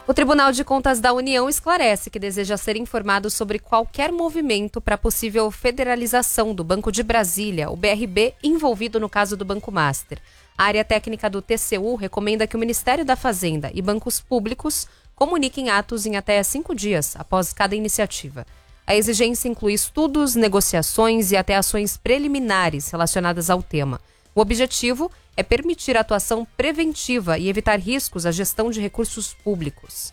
O Tribunal de Contas da União esclarece que deseja ser informado sobre qualquer movimento para possível federalização do Banco de Brasília, o BRB, envolvido no caso do Banco Master. A área técnica do TCU recomenda que o Ministério da Fazenda e bancos públicos comuniquem atos em até 5 dias após cada iniciativa. A exigência inclui estudos, negociações e até ações preliminares relacionadas ao tema. O objetivo é permitir a atuação preventiva e evitar riscos à gestão de recursos públicos.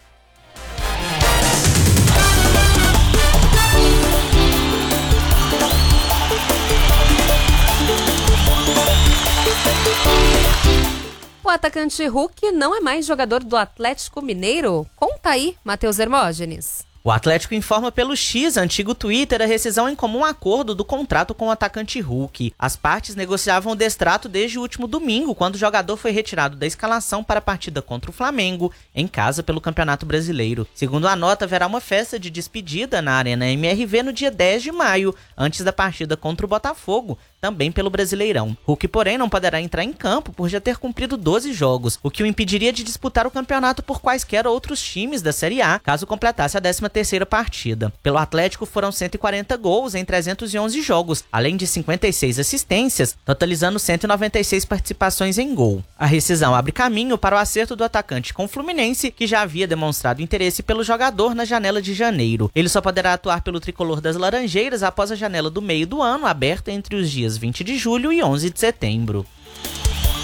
O atacante Hulk não é mais jogador do Atlético Mineiro? Conta aí, Matheus Hermógenes. O Atlético informa pelo X, antigo Twitter, a rescisão em comum acordo do contrato com o atacante Hulk. As partes negociavam o destrato desde o último domingo, quando o jogador foi retirado da escalação para a partida contra o Flamengo, em casa pelo Campeonato Brasileiro. Segundo a nota, haverá uma festa de despedida na Arena MRV no dia 10 de maio, antes da partida contra o Botafogo, também pelo Brasileirão. Hulk, porém, não poderá entrar em campo por já ter cumprido 12 jogos, o que o impediria de disputar o campeonato por quaisquer outros times da Série A, caso completasse a 13ª partida. Pelo Atlético foram 140 gols em 311 jogos, além de 56 assistências, totalizando 196 participações em gol. A rescisão abre caminho para o acerto do atacante com o Fluminense, que já havia demonstrado interesse pelo jogador na janela de janeiro. Ele só poderá atuar pelo tricolor das Laranjeiras após a janela do meio do ano, aberta entre os dias 20 de julho e 11 de setembro.